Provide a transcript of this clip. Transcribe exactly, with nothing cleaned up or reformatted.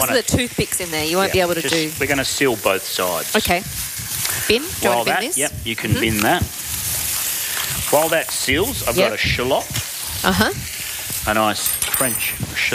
So the toothpicks in there, you won't Yeah, be able to just- do... We're going to seal both sides. Okay. Bin? Do you While want to bin that, this? yep, you can bin that. While that seals, I've Yep. got a shallot, Uh-huh. a nice French shallot.